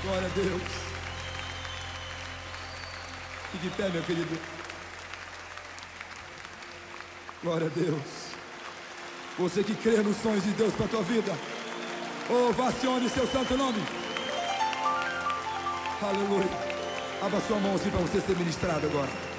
Glória a Deus. Fique em pé, meu querido. Glória a Deus. Você que crê nos sonhos de Deus para a tua vida, ovacione seu santo nome. Aleluia. Abra sua mão assim para você ser ministrado agora.